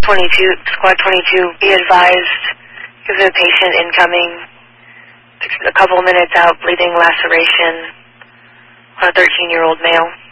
22, Squad 22, be advised, give the patient incoming, a couple minutes out, bleeding laceration on a 13-year-old male.